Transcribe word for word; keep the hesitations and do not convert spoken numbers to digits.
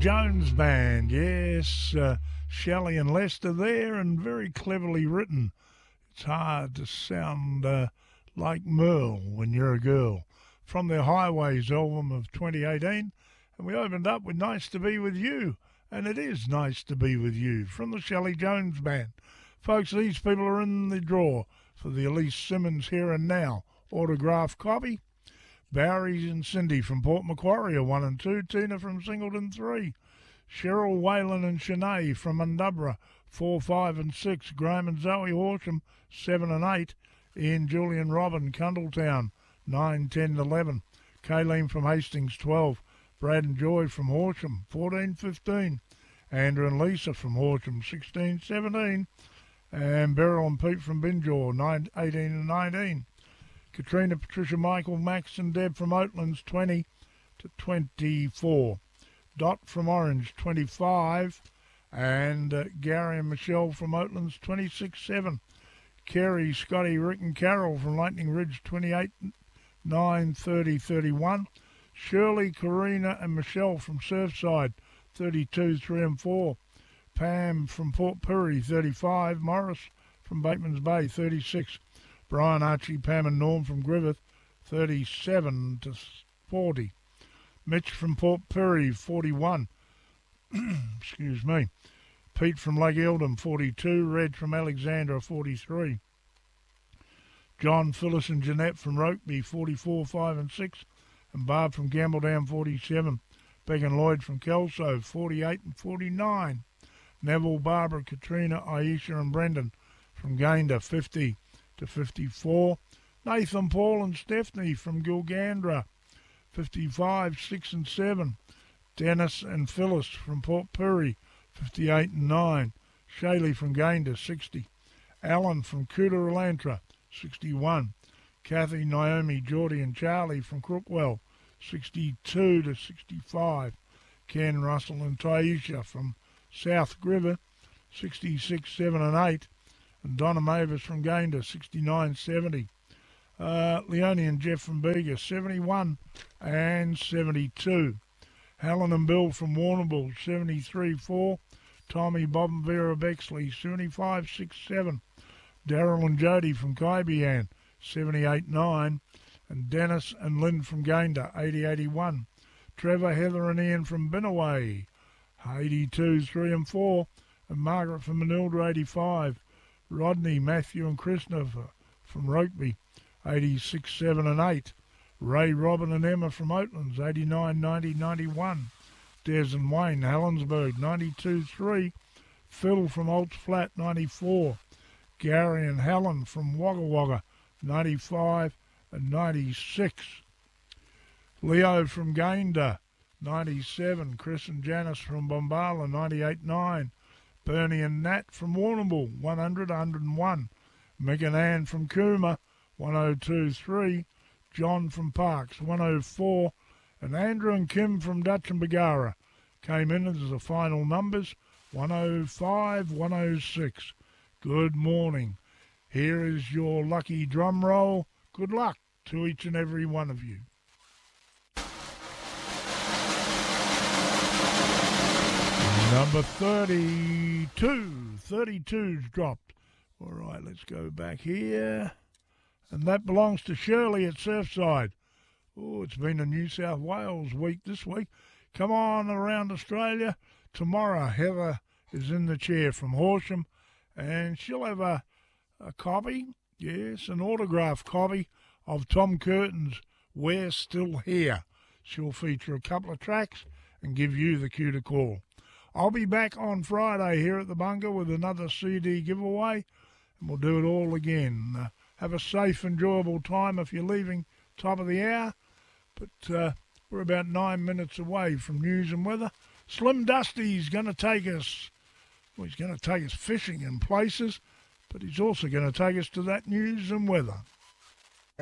Jones Band, yes, uh, Shelley and Lester there, and very cleverly written. It's hard to sound uh, like Merle when you're a girl. From their Highways album of twenty eighteen, and we opened up with Nice to Be With You, and it is nice to be with you, from the Shelley Jones Band. Folks, these people are in the draw for the Elise Simmons Here and Now autograph copy. Barry and Cindy from Port Macquarie are one and two. Tina from Singleton, three. Cheryl, Whalen and Shanae from Undubra, four, five and six. Graham and Zoe Horsham, seven and eight. Ian, Julian, Robin, Cundletown, nine, ten, eleven. Kayleen from Hastings, twelve. Brad and Joy from Horsham, fourteen, fifteen. Andrew and Lisa from Horsham, sixteen, seventeen. And Beryl and Pete from Binjaw, nine, eighteen and nineteen. Katrina, Patricia, Michael, Max and Deb from Oatlands, twenty to twenty-four. Dot from Orange, twenty-five. And uh, Gary and Michelle from Oatlands, twenty-six, seven. Kerry, Scotty, Rick and Carol from Lightning Ridge, twenty-eight, nine, thirty, thirty-one. Shirley, Karina and Michelle from Surfside, thirty-two, three and four. Pam from Port Pirie, thirty-five. Morris from Bateman's Bay, thirty-six. Brian, Archie, Pam and Norm from Griffith, thirty-seven to forty. Mitch from Port Pirie, forty-one. Excuse me. Pete from Lake Eldon, forty-two. Red from Alexandra, forty-three. John, Phyllis and Jeanette from Rokeby, forty-four, five and six. And Barb from Gambledown, forty-seven. Beck and Lloyd from Kelso, forty-eight and forty-nine. Neville, Barbara, Katrina, Aisha and Brendan from Gayndah, fifty to fifty-four. Nathan, Paul and Stephanie from Gilgandra, fifty-five, six and seven. Dennis and Phyllis from Port Pirie, fifty-eight and nine. Shaylee from Gayndah, sixty. Alan from Cooter-Elantra, sixty-one. Kathy, Naomi, Geordie and Charlie from Crookwell, sixty-two to sixty-five. Ken, Russell and Taisha from South Griver, sixty-six, seven and eight. And Donna Mavis from Gayndah, sixty-nine, seventy. Uh, Leonie and Jeff from Bega, seventy-one and seventy-two. Helen and Bill from Warrnambool, seventy-three, four. Tommy, Bob and Vera Bexley, seventy-five, six, seven. Daryl and Jody from Kaibian, seventy-eight, nine. And Dennis and Lynn from Gayndah, eighty, eighty-one. Trevor, Heather and Ian from Binnaway, eighty-two, three and four. And Margaret from Manilda, eighty-five. Rodney, Matthew and Christopher from Rokeby, eighty-six, seven and eight. Ray, Robin and Emma from Oatlands, eighty-nine, ninety, ninety-one. Des and Wayne, Helensburgh, ninety-two, three. Phil from Olds Flat, ninety-four. Gary and Helen from Wagga Wagga, ninety-five and ninety-six. Leo from Gayndah, ninety-seven. Chris and Janice from Bombala, ninety-eight, nine. Bernie and Nat from Warrnambool, one hundred, one hundred and one. Mick and Ann from Cooma, one oh two, three. John from Parks, one oh four. And Andrew and Kim from Dutch and Bagara came in as the final numbers, one oh five, one oh six. Good morning. Here is your lucky drum roll. Good luck to each and every one of you. Number thirty-two. thirty-two's dropped. All right, let's go back here. And that belongs to Shirley at Surfside. Oh, it's been a New South Wales week this week. Come on around Australia. Tomorrow, Heather is in the chair from Horsham, and she'll have a, a copy, yes, an autograph copy of Tom Curtin's We're Still Here. She'll feature a couple of tracks and give you the cue to call. I'll be back on Friday here at the Bunker with another C D giveaway, and we'll do it all again. Uh, have a safe, enjoyable time if you're leaving top of the hour. But uh, we're about nine minutes away from news and weather. Slim Dusty's going to take us, well, he's going to take us fishing in places, but he's also going to take us to that news and weather.